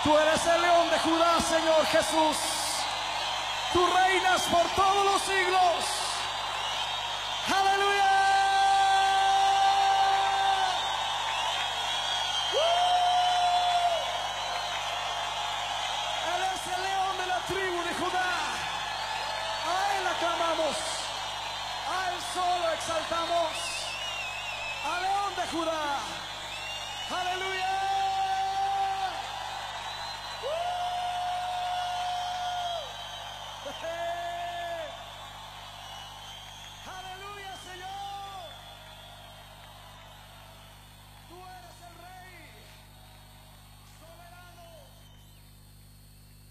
Tú eres el león de Judá, Señor Jesús. Tú reinas por todos los siglos. ¡Aleluya! Él es el león de la tribu de Judá. A Él aclamamos. A Él solo exaltamos. Al león de Judá. ¡Aleluya!